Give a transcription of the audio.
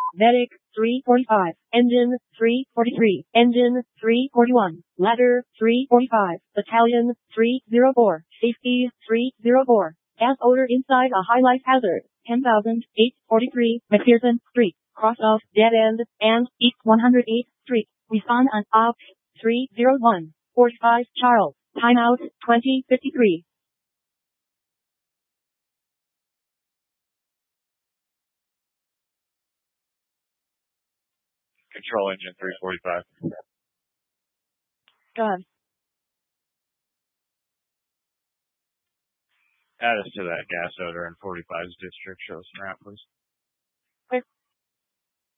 Medic 345, Engine 343, Engine 341, Ladder 345, Battalion 304, Safety 304. Gas odor inside a high life hazard. 10,843 McPherson Street, cross of dead end, and East 108th Street. Respond on OPS 301, 45 Charles. Timeout 2053. Control engine 345. Go ahead. Add us to that gas odor in 45's district. Show us an route, please.